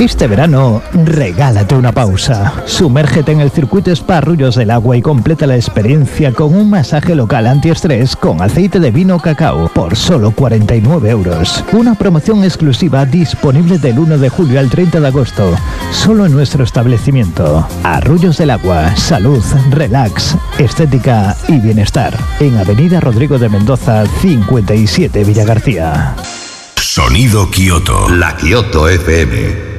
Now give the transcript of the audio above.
Este verano, regálate una pausa. Sumérgete en el circuito Spa Arroyos del Agua y completa la experiencia con un masaje local antiestrés con aceite de vino cacao por solo 49 euros. Una promoción exclusiva disponible del 1 de julio al 30 de agosto, solo en nuestro establecimiento. Arroyos del Agua, salud, relax, estética y bienestar. En Avenida Rodrigo de Mendoza, 57 Villagarcía. Sonido Kioto, la Kioto FM.